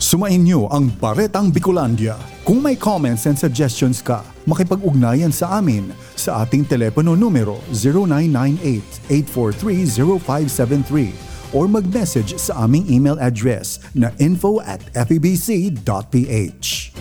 Sumayin niyo ang Baretang Bicolandia. Kung may comments and suggestions ka, makipag-ugnayan sa amin sa ating telepono numero 0998-843-0573 or mag-message sa aming email address na info@febc.ph.